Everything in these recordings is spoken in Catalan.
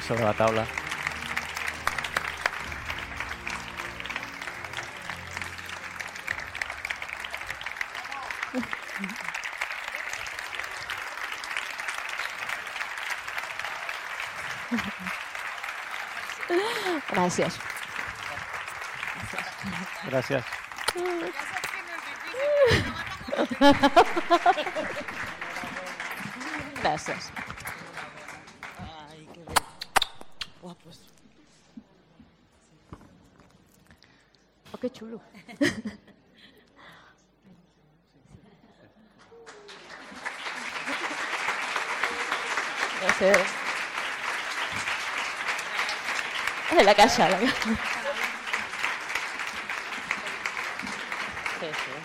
sobre la taula. Gràcies. Gràcies. Gràcies. Ai, que bé. Guapos. Oh, que xulo. Gràcies. La caixa, la caixa. Sí, sí.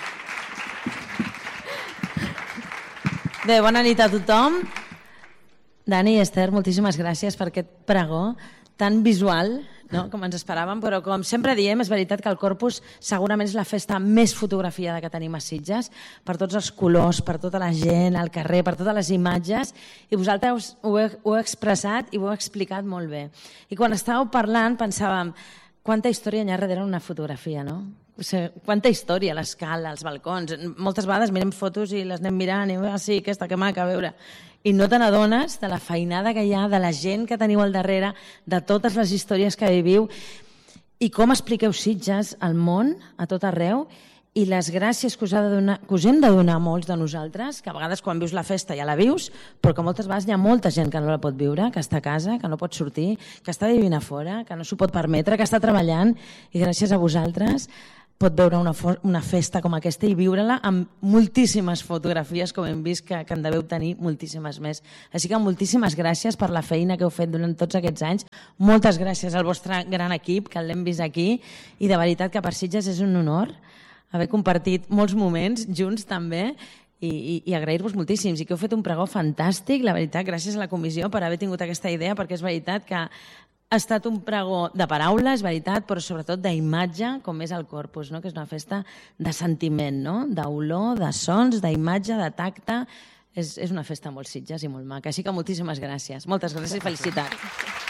Bé, bona nit a tothom. Dani i Esther, moltíssimes gràcies per aquest pregó tan visual, no?, com ens esperàvem, però com sempre diem, és veritat que el Corpus segurament és la festa més fotografiada que tenim a Sitges, per tots els colors, per tota la gent al carrer, per totes les imatges, i vosaltres ho heu expressat i ho heu explicat molt bé. I quan estàveu parlant pensàvem quanta història hi ha darrere una fotografia, no? O sigui, quanta història, l'escala, els balcons. Moltes vegades mirem fotos i les anem mirant i sí, aquesta que maca, a veure. I no te n'adones de la feinada que hi ha, de la gent que teniu al darrere, de totes les històries que viviu i com expliqueu Sitges al món, a tot arreu, i les gràcies que us hem de donar molts de nosaltres, que a vegades quan vius la festa ja la vius, però que moltes vegades hi ha molta gent que no la pot viure, que està a casa, que no pot sortir, que està vivint a fora, que no s'ho pot permetre, que està treballant, i gràcies a vosaltres pot veure una festa com aquesta i viure-la amb moltíssimes fotografies, com hem vist, que en deveu tenir moltíssimes més. Així que moltíssimes gràcies per la feina que heu fet durant tots aquests anys. Moltes gràcies al vostre gran equip, que l'hem vist aquí, i de veritat que per Sitges és un honor haver compartit molts moments junts també, i agrair-vos moltíssims, i que heu fet un pregó fantàstic, la veritat, gràcies a la comissió per haver tingut aquesta idea, perquè és veritat que ha estat un pregó de paraules, és veritat, però sobretot d'imatge, com és el Corpus, no? Que és una festa de sentiment, no? D'olor, de sons, d'imatge, de tacte. És una festa molt Sitges i molt maca. Així que moltíssimes gràcies. Moltes gràcies i felicitats.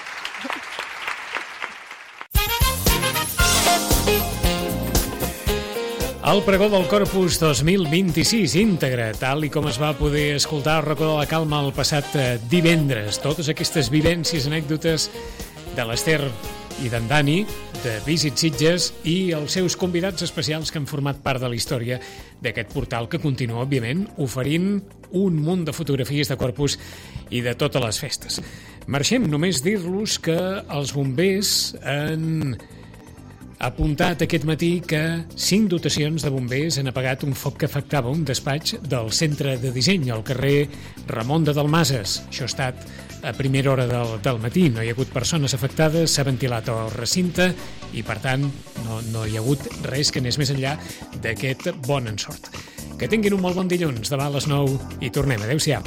El pregó del Corpus 2026 íntegre, tal i com es va poder escoltar al racó de la calma el passat divendres. Totes aquestes vivències, anècdotes de l'Esther i d'en Dani, de Visit Sitges, i els seus convidats especials que han format part de la història d'aquest portal que continua, òbviament, oferint un munt de fotografies de Corpus i de totes les festes. Marxem, només dir-los que els bombers han apuntat aquest matí que 5 dotacions de bombers han apagat un foc que afectava un despatx del centre de disseny al carrer Ramon de Dalmases. Això ha estat a primera hora del matí. No hi ha hagut persones afectades, s'ha ventilat el recinte i, per tant, no hi ha hagut res que anés més enllà d'aquest bon ensort. Que tinguin un molt bon dilluns. Demà a les 9 i tornem. Adéu-siau.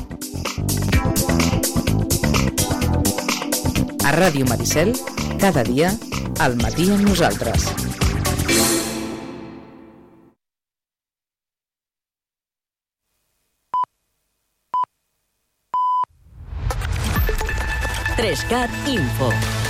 A Ràdio Maricel, cada dia, al matí amb nosaltres. Trescat Info.